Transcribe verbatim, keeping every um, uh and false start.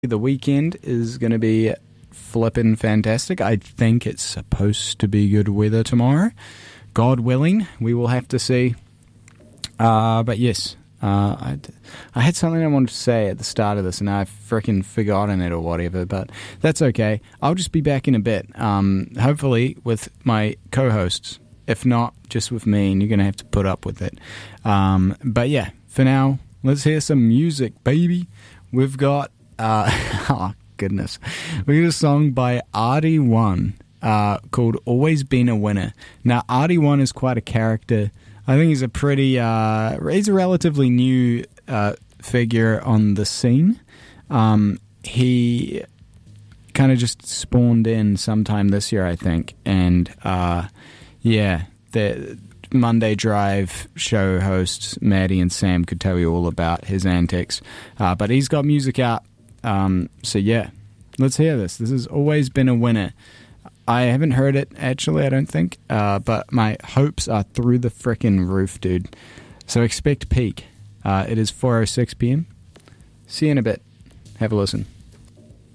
The weekend is going to be flippin' fantastic. I think it's supposed to be good weather tomorrow. God willing, we will have to see. Uh, but yes, uh, I, I had something I wanted to say at the start of this, and I've freaking forgotten it or whatever, but that's okay. I'll just be back in a bit, um, hopefully with my co-hosts. If not, just with me, and you're going to have to put up with it. Um, but yeah, for now, let's hear some music, baby. We've got... Uh, oh, goodness. We got a song by Artie One uh, called Always Been a Winner. Now, Artie One is quite a character. I think he's a pretty, uh, he's a relatively new uh, figure on the scene. Um, he kind of just spawned in sometime this year, I think. And, uh, yeah, the Monday Drive show hosts Maddie and Sam could tell you all about his antics. Uh, but he's got music out. Um, so yeah, let's hear this. This has always been a winner. I haven't heard it, actually, I don't think, uh, but my hopes are through the frickin' roof, dude. So expect peak. Uh, it is four oh six p.m. See you in a bit. Have a listen.